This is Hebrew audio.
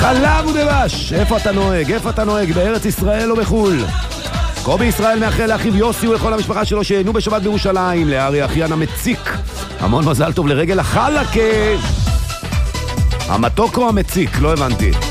חלב ודבש, איפה אתה נוהג? איפה אתה נוהג? בארץ ישראל או בחול? קובי ישראל מאחל לאחיו יוסי ולכל המשפחה שלו שיהנו בשבת בירושלים. לארי אחיין המציק, המון מזל טוב לרגל החלקה. המתוק או המציק? לא הבנתי.